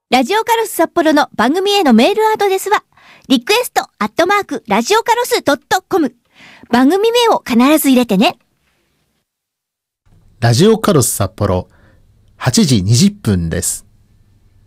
ラジオカロス札幌の番組へのメールアドレスは、リクエスト@ラジオカロス.com。番組名を必ず入れてね。 ラジオカロス札幌、8時20分です。